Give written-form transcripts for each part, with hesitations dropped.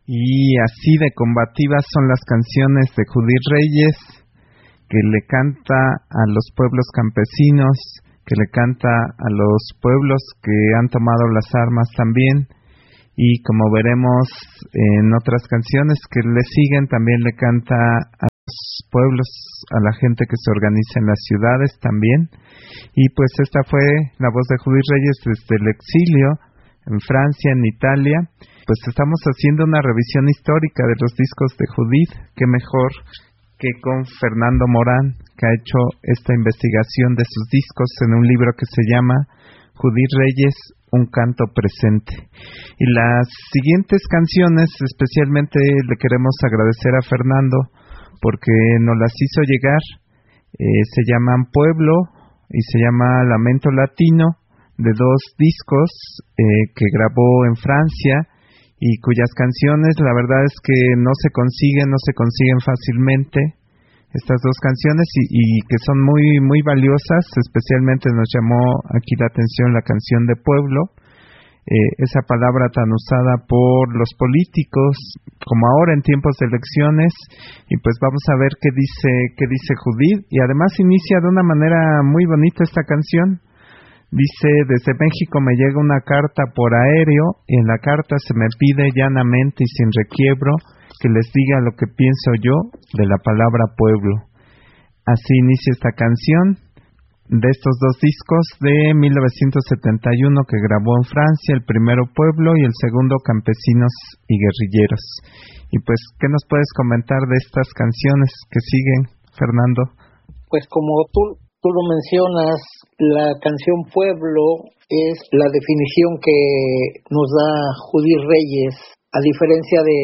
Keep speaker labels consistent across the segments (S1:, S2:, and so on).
S1: Y así de combativas son las canciones de Judith Reyes, que le canta a los pueblos campesinos, que le canta a los pueblos que han tomado las armas también, y como veremos en otras canciones que le siguen, también le canta a los pueblos, a la gente que se organiza en las ciudades también. Y pues esta fue la voz de Judith Reyes desde el exilio, en Francia, en Italia. Pues estamos haciendo una revisión histórica de los discos de Judith, qué mejor que con Fernando Morán, que ha hecho esta investigación de sus discos en un libro que se llama Judith Reyes, un canto presente. Y las siguientes canciones, especialmente le queremos agradecer a Fernando, porque nos las hizo llegar, se llaman Pueblo y se llama Lamento Latino, de 2 discos que grabó en Francia, y cuyas canciones la verdad es que no se consiguen fácilmente, estas 2 canciones, y que son muy muy valiosas. Especialmente nos llamó aquí la atención la canción de Pueblo, esa palabra tan usada por los políticos como ahora en tiempos de elecciones. Y pues vamos a ver qué dice Judith, y además inicia de una manera muy bonita esta canción. Dice: desde México me llega una carta por aéreo, y en la carta se me pide llanamente y sin requiebro que les diga lo que pienso yo de la palabra pueblo. Así inicia esta canción de estos 2 discos de 1971 que grabó en Francia, el primero Pueblo y el segundo Campesinos y Guerrilleros. Y pues, ¿qué nos puedes comentar de estas canciones que siguen, Fernando?
S2: Pues como tú lo mencionas, la canción Pueblo es la definición que nos da Judith Reyes, a diferencia de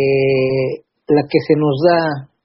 S2: la que se nos da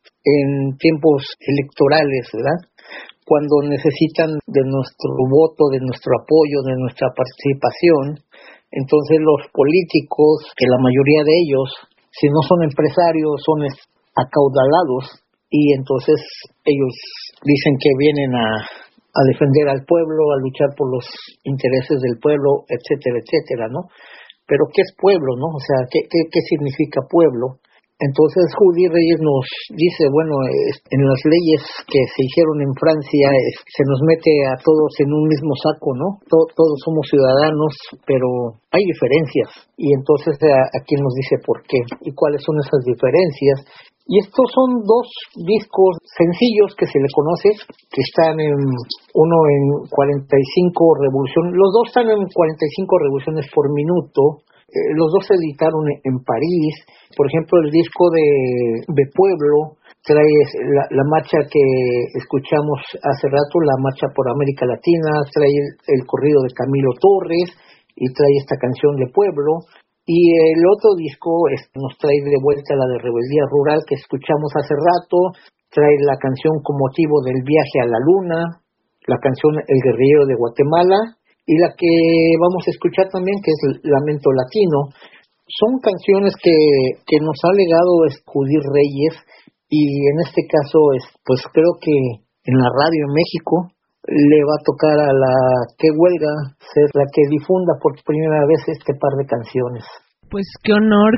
S2: en tiempos electorales, ¿verdad? Cuando necesitan de nuestro voto, de nuestro apoyo, de nuestra participación. Entonces los políticos, que la mayoría de ellos, si no son empresarios, son acaudalados, y entonces ellos dicen que vienen a defender al pueblo, a luchar por los intereses del pueblo, etcétera, etcétera, ¿no? Pero ¿qué es pueblo, no? O sea, ¿qué significa pueblo? Entonces Judith Reyes nos dice, bueno, en las leyes que se hicieron en Francia se nos mete a todos en un mismo saco, ¿no? Todos somos ciudadanos, pero hay diferencias. Y entonces aquí nos dice por qué y cuáles son esas diferencias. Y estos son 2 discos sencillos que se le conoce, que están uno en 45 revoluciones, los 2 están en 45 revoluciones por minuto. Los 2 se editaron en París. Por ejemplo, el disco de Pueblo trae la marcha que escuchamos hace rato, la marcha por América Latina, trae el corrido de Camilo Torres y trae esta canción de Pueblo. Y el otro disco nos trae de vuelta la de Rebeldía Rural que escuchamos hace rato, trae la canción con motivo del viaje a la luna, la canción El Guerrillero de Guatemala, y la que vamos a escuchar también, que es Lamento Latino. Son canciones que nos ha legado Judith Reyes, y en este caso pues creo que en la radio en México le va a tocar a la que huelga ser la que difunda por primera vez este par de canciones.
S3: Pues qué honor,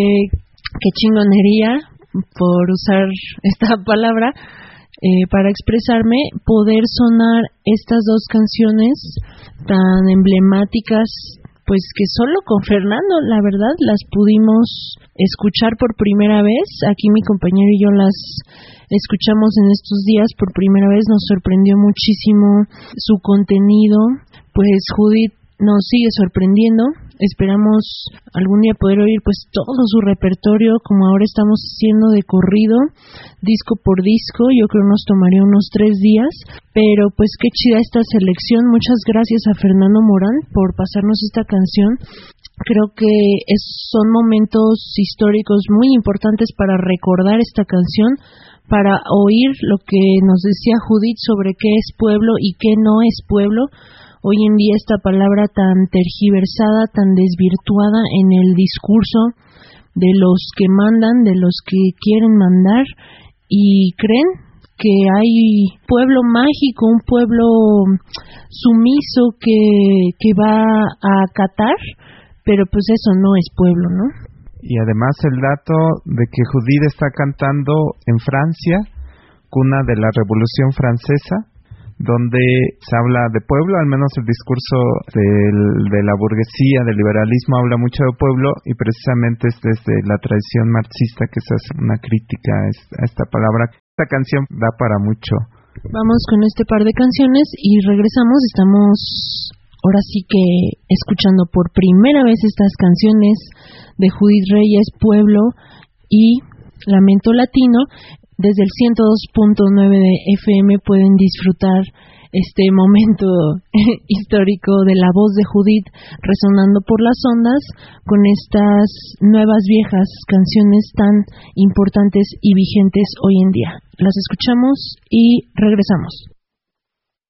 S3: qué chingonería, por usar esta palabra, para expresarme, poder sonar estas 2 canciones tan emblemáticas, pues que solo con Fernando, la verdad, las pudimos escuchar por primera vez. Aquí mi compañero y yo las escuchamos en estos días por primera vez, nos sorprendió muchísimo su contenido. Pues Judith nos sigue sorprendiendo. Esperamos algún día poder oír pues todo su repertorio, como ahora estamos haciendo de corrido, disco por disco. Yo creo nos tomaría unos 3 días, pero pues qué chida esta selección. Muchas gracias a Fernando Morán por pasarnos esta canción. Creo que son momentos históricos muy importantes para recordar esta canción, para oír lo que nos decía Judith sobre qué es pueblo y qué no es pueblo. Hoy en día esta palabra tan tergiversada, tan desvirtuada en el discurso de los que mandan, de los que quieren mandar, y creen que hay pueblo mágico, un pueblo sumiso que va a acatar, pero pues eso no es pueblo, ¿no?
S1: Y además el dato de que Judith está cantando en Francia, cuna de la Revolución Francesa, donde se habla de pueblo, al menos el discurso de la burguesía, del liberalismo, habla mucho de pueblo, y precisamente es desde la tradición marxista que se hace una crítica a esta palabra. Esta canción da para mucho.
S3: Vamos con este par de canciones y regresamos. Estamos ahora sí que escuchando por primera vez estas canciones de Judith Reyes, Pueblo y Lamento Latino. Desde el 102.9 de FM pueden disfrutar este momento histórico de la voz de Judith resonando por las ondas con estas nuevas viejas canciones tan importantes y vigentes hoy en día. Las escuchamos y regresamos.